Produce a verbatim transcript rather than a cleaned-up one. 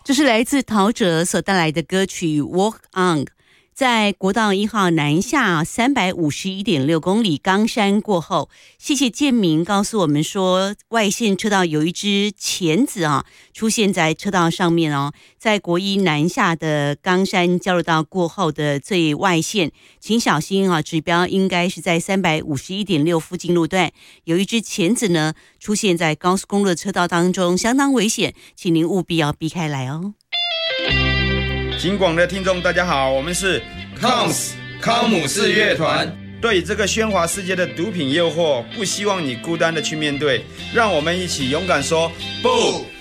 这是来自陶喆所带来的歌曲 Walk On。在国道一号南下三百五十一点六公里冈山过后，谢谢建明告诉我们说，外线车道有一只钳子啊出现在车道上面哦，在国一南下的冈山交流道过后的最外线，请小心啊，指标应该是在三百五十一点六附近路段，有一只钳子呢出现在高速公路的车道当中，相当危险，请您务必要避开来哦。 警广的听众大家好，我们是 C O M S 康姆士乐团。 对这个喧哗世界的毒品诱惑，不希望你孤单的去面对，让我们一起勇敢说不。